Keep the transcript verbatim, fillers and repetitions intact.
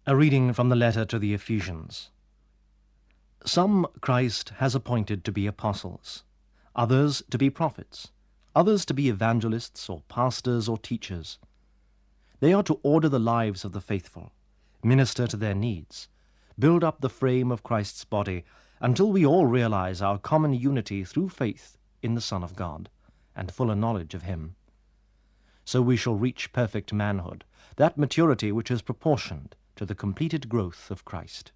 A reading from the letter to the Ephesians. Some Christ has appointed to be apostles, others to be prophets, others to be evangelists or pastors or teachers. They are to order the lives of the faithful, minister to their needs, build up the frame of Christ's body until we all realize our common unity through faith in the Son of God and fuller knowledge of him. So we shall reach perfect manhood, that maturity which is proportioned to the completed growth of Christ.